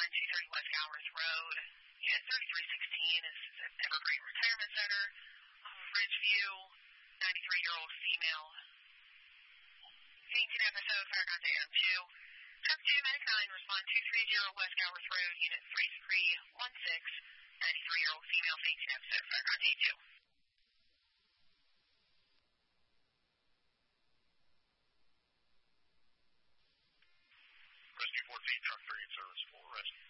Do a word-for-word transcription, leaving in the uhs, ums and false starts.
one two three West Gowers Road. Unit thirty-three sixteen is at Evergreen Retirement Center. Um, Ridgeview, ninety-three-year-old female. eighteen episode, Farragut A M two. Truck two, Medic nine, respond two three zero West Gowers Road, Unit three three one six, ninety-three-year-old female, eighteen episode, Farragut A two. Rescue fourteen, truck three in service, full rescue.